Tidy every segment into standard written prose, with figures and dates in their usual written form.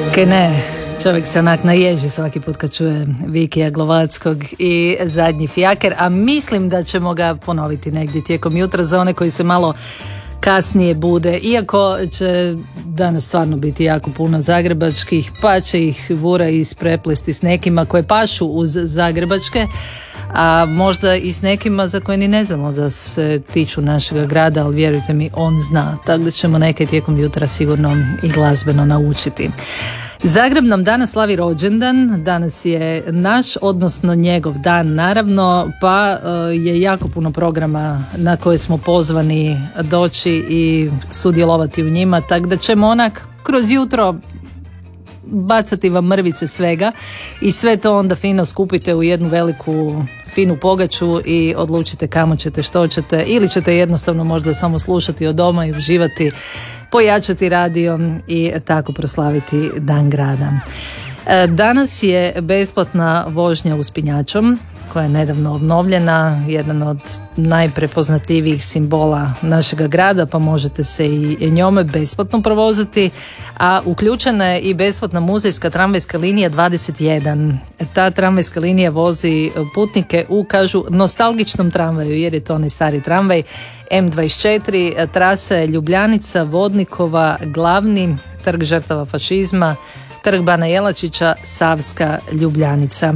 Kaj ne, čovjek se onak naježi svaki put kad čuje Vikija Glovackog i Zadnji fijaker, a mislim da ćemo ga ponoviti negdje tijekom jutra za one koji se malo kasnije bude, iako će danas stvarno biti jako puno zagrebačkih, pa će ih Vura ispreplesti s nekima koje pašu uz zagrebačke, a možda i s nekima za koje ni ne znamo da se tiču našega grada, ali vjerujte mi, on zna, tako da ćemo neke tijekom jutra sigurno i glazbeno naučiti. Zagreb nam danas slavi rođendan, danas je naš, odnosno njegov dan naravno, pa je jako puno programa na koje smo pozvani doći i sudjelovati u njima, tako da ćemo onak kroz jutro bacati vam mrvice svega i sve to onda fino skupite u jednu veliku finu pogaču i odlučite kamo ćete, što ćete, ili ćete jednostavno možda samo slušati od doma i uživati, pojačati radio i tako proslaviti Dan grada. Danas je besplatna vožnja uspinjačom koja je nedavno obnovljena, jedan od najprepoznatljivijih simbola našega grada, pa možete se i njome besplatno provoziti, a uključena je i besplatna muzejska tramvajska linija 21. Ta tramvajska linija vozi putnike u, kažu, nostalgičnom tramvaju, jer je to onaj stari tramvaj M24, trasa je Ljubljanica, Vodnikova, Glavni, Trg žrtava fašizma, Trg Bana Jelačića, Savska Ljubljanica.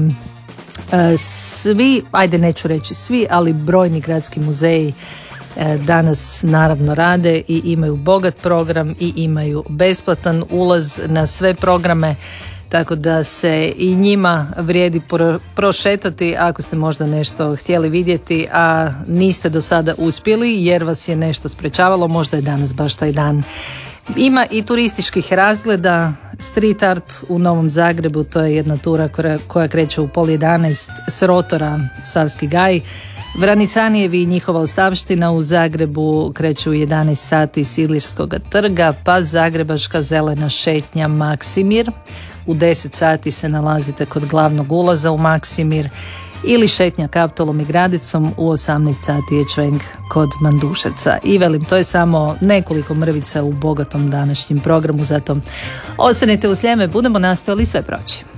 Svi, ajde neću reći svi, ali brojni gradski muzeji danas naravno rade i imaju bogat program i imaju besplatan ulaz na sve programe, tako da se i njima vrijedi prošetati ako ste možda nešto htjeli vidjeti, a niste do sada uspjeli jer vas je nešto sprečavalo, možda je danas baš taj dan. Ima i turističkih razgleda, street art u Novom Zagrebu, to je jedna tura koja kreće u 10:30 s rotora Savski gaj. Vranicanijevi i njihova ostavština u Zagrebu kreću u 11 sati s Ilirskog trga, pa Zagrebačka zelena šetnja Maksimir. U 10 sati se nalazite kod glavnog ulaza u Maksimir, ili šetnja Kaptolom i Gradicom u 18 sati je čvenk kod Manduševca. I velim, to je samo nekoliko mrvica u bogatom današnjem programu, zato ostanite u Sljeme, budemo nastojali sve proći.